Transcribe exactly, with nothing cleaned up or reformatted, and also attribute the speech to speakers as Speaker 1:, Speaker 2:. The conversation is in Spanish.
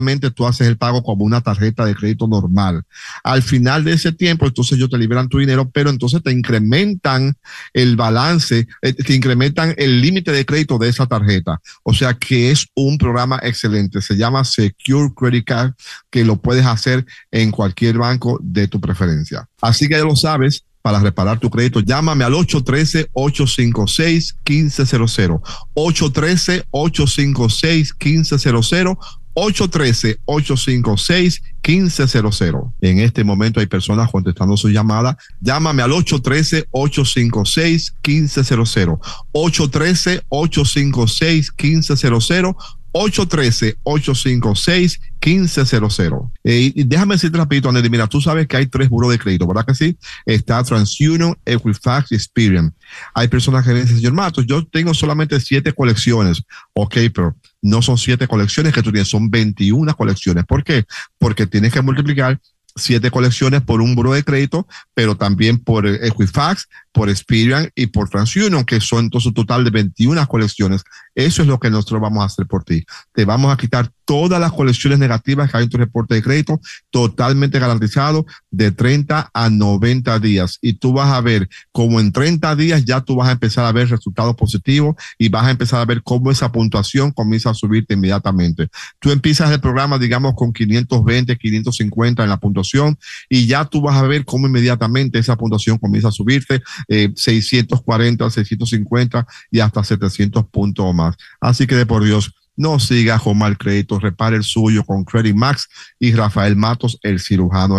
Speaker 1: tú haces el pago como una tarjeta de crédito normal. Al final de ese tiempo, entonces ellos te liberan tu dinero, pero entonces te incrementan el balance, eh, te incrementan el límite de crédito de esa tarjeta. O sea que es un programa excelente. Se llama Secure Credit Card, que lo puedes hacer en cualquier banco de tu preferencia. Así que ya lo sabes. Para reparar tu crédito, llámame al ocho uno tres, ocho cinco seis, uno cinco cero cero. ocho uno tres, ocho cinco seis, uno cinco cero cero. ocho uno tres, ocho cinco seis, uno cinco cero cero. En este momento hay personas contestando su llamada. Llámame al ocho uno tres, ocho cinco seis, uno cinco cero cero. ocho uno tres, ocho cinco seis, uno cinco cero cero. ocho uno tres, ocho cinco seis, uno cinco cero cero. Eh, y déjame decirte rapidito, Andy, mira, tú sabes que hay tres buros de crédito, ¿verdad que sí? Está TransUnion, Equifax y Experian. Hay personas que dicen, señor Matos, yo tengo solamente siete colecciones. Ok, pero no son siete colecciones que tú tienes, son veintiuna colecciones. ¿Por qué? Porque tienes que multiplicar siete colecciones por un buro de crédito, pero también por Equifax, por Experian y por TransUnion, que son entonces un total de veintiuna colecciones. Eso es lo que nosotros vamos a hacer por ti. Te vamos a quitar todas las colecciones negativas que hay en tu reporte de crédito, totalmente garantizado, de treinta a noventa días. Y tú vas a ver cómo en treinta días ya tú vas a empezar a ver resultados positivos y vas a empezar a ver cómo esa puntuación comienza a subirte inmediatamente. Tú empiezas el programa, digamos, con quinientos veinte, quinientos cincuenta en la puntuación y ya tú vas a ver cómo inmediatamente esa puntuación comienza a subirte eh, seiscientos cuarenta, seiscientos cincuenta y hasta setecientos puntos o más. Así que de por Dios, no siga con mal crédito, repare el suyo con Credit Max y Rafael Matos, el cirujano.